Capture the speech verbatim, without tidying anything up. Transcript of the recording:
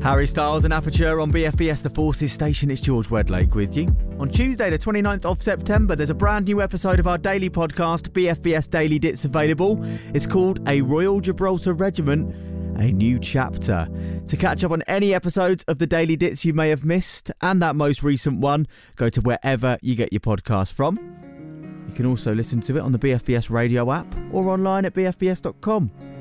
Harry Styles and Aperture on B F B S The Forces station. It's George Wedlake with you. On Tuesday the twenty-ninth of September, there's a brand new episode of our daily podcast, B F B S Daily Dits, available. It's called A Royal Gibraltar Regiment, A New Chapter. To catch up on any episodes of the Daily Dits you may have missed, and that most recent one, go to wherever you get your podcast from. You can also listen to it on the B F B S radio app or online at b f b s dot com.